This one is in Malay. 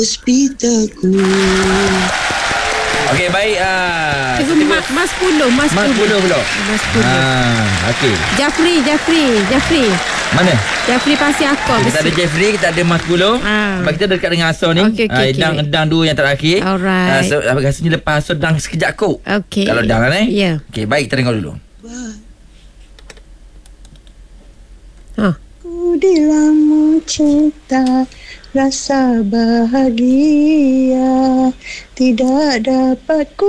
Hospitalku. Okey, baik. Mas 10 Mas 10 pula. Mas 10. Okey. Jafri Mana? Jafri Pasir Akor. Kita ada Jeffrey, kita ada Mas 10. Sebab kita dekat dengan Asor ni. Okey. Dang dua yang terakhir. Alright. Rasanya lepas Asor dang sekejap kot. Okey. Kalau dang lah ni. Ya. Okey, baik, kita dengar dulu. Ku dilemu cinta, rasa bahagia tidak dapat ku